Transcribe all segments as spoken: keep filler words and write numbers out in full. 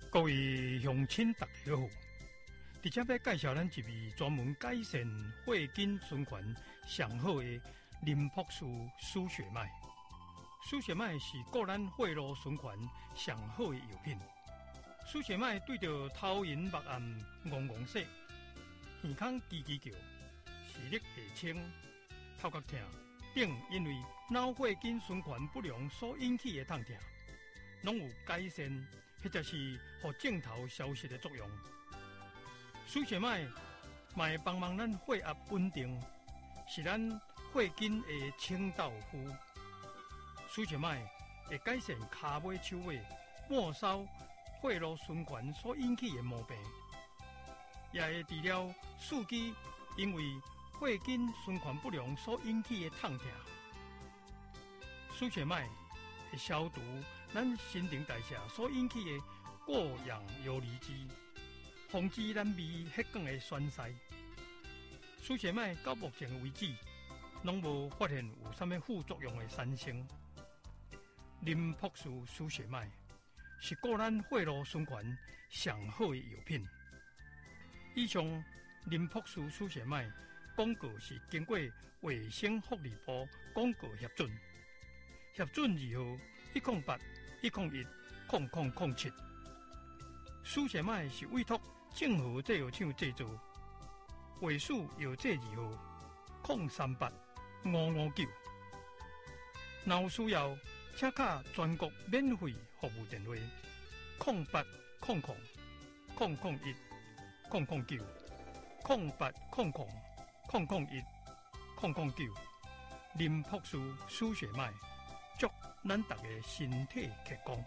各位乡亲大家好，伫这要介绍咱一味专门改善血筋循环上好的林朴素输血麦。输血麦是个咱血路循环上好的药品。输血麦对着头晕目暗、戆戆说、耳孔叽叽叫、视力下清、头壳痛等，因为脑血筋循环不良所引起的痛痛，拢有改善或者是互症头消失的作用。输血麦嘛会帮忙咱血压稳定，是咱血筋的清道夫。输血麦会改善骹尾、手尾、末梢血路循环所引起的毛病，也会治疗四肢因为血筋循环不良所引起的痛痛。输血麦会消除咱新陈代谢所引起的过氧游离基，防止咱胃血管的栓塞。输血麦到目前为止，拢无发现有啥物副作用的产生。林朴素输血麦是个咱血路循环上好的药品。以上林朴素输血麦广告是经过卫生福利部广告核准，核准字号一零八一零一零零零七。输血麦是委托正和制药厂制作，卫数药剂字号零三八五五九。若有需要，请卡全国免费服务电话：零八零零零零一零零九零八零零零零一零零九。林朴素输血麦，祝咱大家身体健康。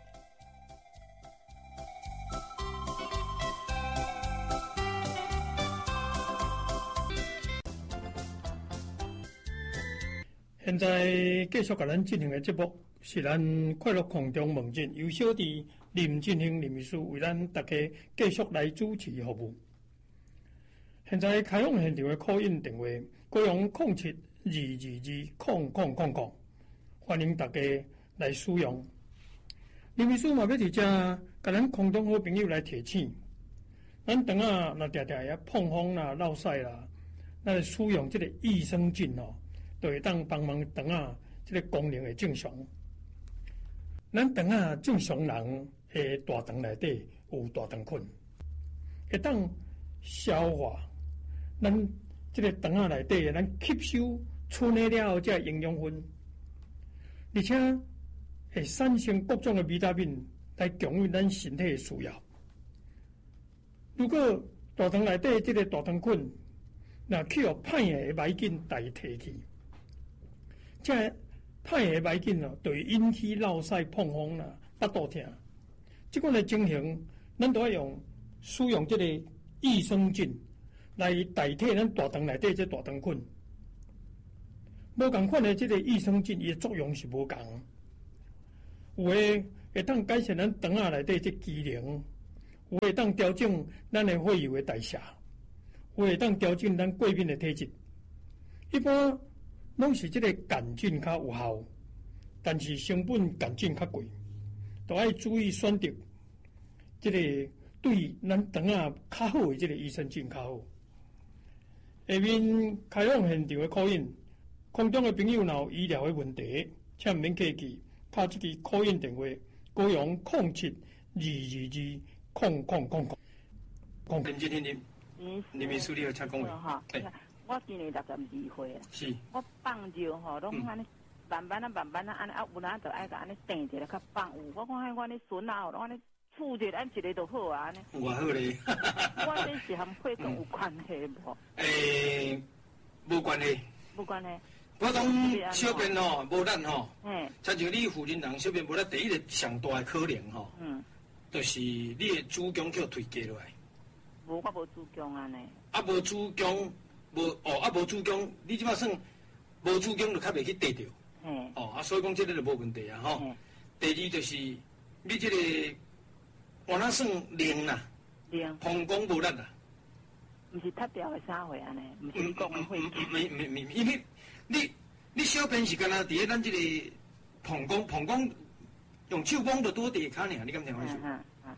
现在继续甲咱进行的节目是咱快乐空中门诊，由小弟林进行林秘书为咱大家继续来主持服务。现在开放现场的call in电话，各用零七二二二零零零零，欢迎大家来使用。林秘书嘛要伫遮甲咱空中好朋友来提醒，咱肠啊若常常遐碰风啦、落屎啦，咱使用这个益生菌哦。就会当帮忙肠啊，这个功能会正常。咱肠啊，正常人的大肠内底有大肠菌，会当消化咱这个肠啊内底，咱吸收处理了后这营养分，而且会产生各种的维他命来供应咱身体的需要。如果大肠内底这个大肠菌，那去互歹的霉菌代替去。这歹的霉菌哦，就会引起落屎、碰风啦、腹肚痛。这款的情形，咱都要用使用这个益生菌来代替咱大肠内底这大肠菌。无共款的这个益生菌，伊的作用是无共。有的会当改善咱肠仔内底这机能，有的会当调整咱的血油的代谢，有的会当调整咱过敏的体质。一般拢是这个杆菌较有效，但是成本杆菌较贵，都要注意选择这个对咱肠啊较好的这个益生菌较好。下面开放现场的call in，空中的朋友若有医疗的问题，请免客气，打这个call in电话，高用零七二二二零零零零。讲认真认真，嗯，你秘书你要请讲话，哎。 我今年六十二岁啊， 是我放尿吼，拢安尼慢慢啊慢慢啊安尼啊，有哪就爱甲安尼定一个较放有。我看迄我呢孙啊，拢安尼触一按一个就好啊安尼。 我好咧， 我这是和血统有关系无？ 诶，无关系， 无关系。 我讲小便吼无力吼， 嗯， 像就你妇人人小便无力，第一个上大的可能吼，嗯，就是你的子宫叫推加落来。 无，我无子宫安尼。 啊，无子宫。无哦，啊无子宫，你即摆算无子宫就较袂去得着。嗯。哦，啊，所以讲这个就无问题啊，吼。嗯。第二就是你这个，我那算灵啦。灵。膀胱无力啦。 毋是脱掉的啥货安尼，毋是你讲的会。 没没没，因为你你小便是干那伫咧咱这个膀胱膀胱用手摸就多伫骹尔，你敢听我说？嗯嗯。啊，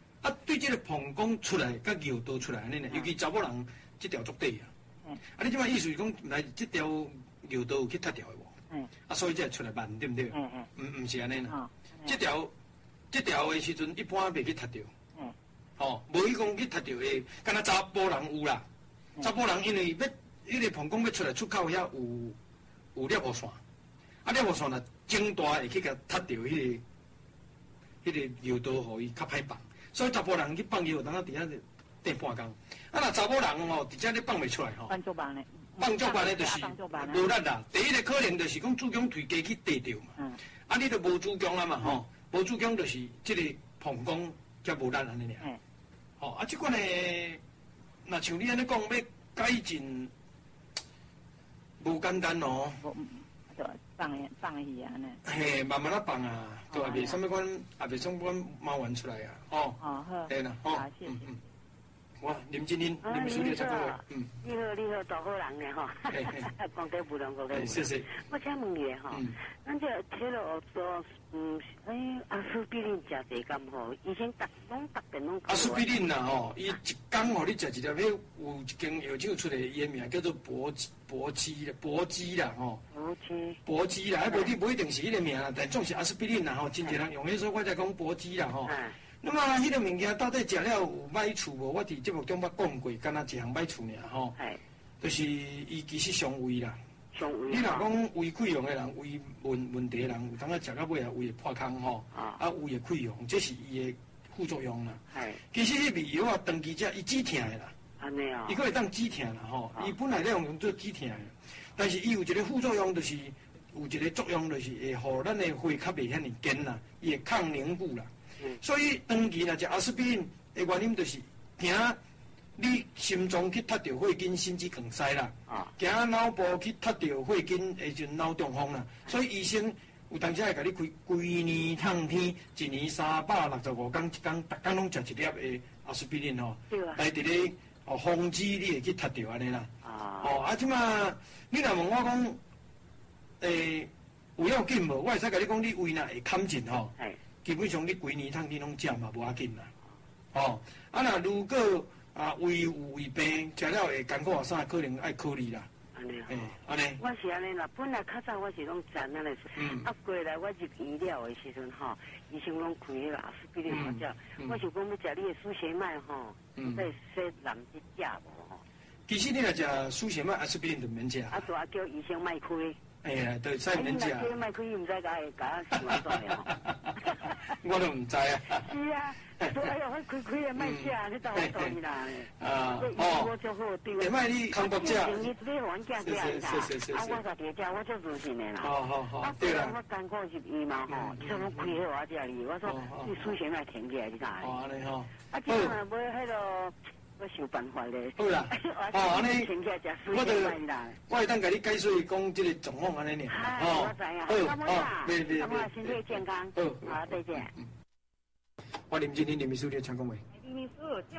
对这个膀胱出来，甲尿道出来安尼呢，尤其查某人这条足底啊。嗯。啊，你即摆意思是讲，来这条尿道有去脱掉的无？嗯。啊，所以才出来慢，对不对？嗯嗯。唔唔是安尼啦。哦。这条这条的时阵，一般袂去脱掉。嗯。哦，无伊讲去脱掉的，敢若查甫人有啦。查甫人因为要迄个膀胱要出来出口遐有有尿泡线，啊尿泡线若肿大会去甲脱掉迄个。迄个尿道，互伊较歹放，所以查甫人去放尿，等下伫遐等半工。啊，若查某人吼，伫遮咧放袂出来吼。放足慢咧，放足慢咧，就是无力啦。第一个可能就是讲子宫腿加去地着嘛。嗯。啊，你都无子宫啊嘛吼，无子宫就是即个膀胱才无力安尼尔。嗯。吼，啊，即款诶，若像你安尼讲要改进，无简单哦。 就放放去啊，呢。 嘿，慢慢啊放啊，都也袂什么款，也袂什么款麻烦出来啊，哦。哦好。对啦，哦。谢谢。哇，林经理，林书记在各位，嗯。 你好，你好，大好人呢吼。嘿嘿。广东不良国的。 谢谢。 我请问你吼，咱这贴了说，嗯，哎，阿司匹林食侪咁好，以前逐拢逐遍拢。 阿司匹林呐吼，伊一工吼，你食一粒，迄有一间药厂出来，伊个名叫做搏搏基啦，搏基啦吼。搏基。搏基啦，迄无你无一定是迄个名啦，但总是阿司匹林啦吼，真侪人用迄说，我才讲搏基啦吼。那么，迄个物件到底食了有歹处无？我伫节目中捌讲过，敢若一项歹处尔吼。系。就是伊其实伤胃啦。伤胃。你若讲胃溃疡的人，胃问问题的人，有当啊食到尾啊胃会破空吼，啊胃会溃疡，这是伊的副作用啦。系。其实迄味药啊，长期食伊止痛的啦。安尼啊。伊可会当止痛啦吼，伊本来咧用用做止痛的，但是伊有一个副作用，就是有一个作用，就是会互咱的血较袂遐尼坚啦，伊会抗凝固啦。所以长期若食阿司匹林的原因，就是惊你心脏去脱掉血筋，甚至梗塞啦；惊脑部去脱掉血筋，会就脑中风啦。所以医生有当时会甲你开规年通天，一年三百六十五天，一工逐工拢食一粒的阿司匹林吼，来伫咧哦防止你会去脱掉安尼啦。哦，啊，即马你若问我讲，诶，有要紧无？我会使甲你讲，你胃若会坎进吼。基本上你规年通你拢食嘛，无要紧啦。哦，啊那如果啊胃有胃病，食了会艰苦啊啥，可能爱考虑啦。安尼吼，安尼。 我是安尼啦，本来较早我是拢食安尼，啊过来我入医疗的时阵吼，医生拢开迄个阿司匹林我食，我想讲要食你的输血脉吼，再说人去食无吼。 其实你若食输血脉阿司匹林就免食。 啊，就啊叫医生莫开。 哎呀，对，使免食。 啊，你莫开，唔知甲甲想安怎样？ 我都唔知啊。 是啊，所以我开开的卖食，你当我懂啦。 啊，哦，下摆你康复食。 你你玩家这样啦，啊，我家己食，我做自信的啦。 好好好，对啦。 我艰苦入医嘛吼，你说我开迄我这里，我说你输血脉停起来，你知？ 哦，安尼吼。 啊，今下买迄个。我想办法咧。 好啦，哦，安尼，我就我会当甲你解释讲即个状况安尼呢。 哦，我知影。好，好， 别别别，身体健康。好，好，再见。 我林经理林秘书，你请讲话。 林秘书。